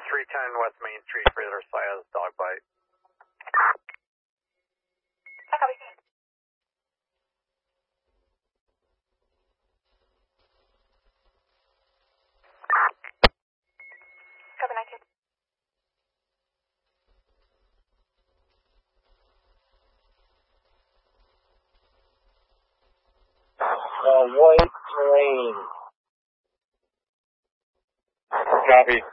310 West Main Street, Fraser Sias, dog bite. Copy. Copy 19. White Lane. Copy.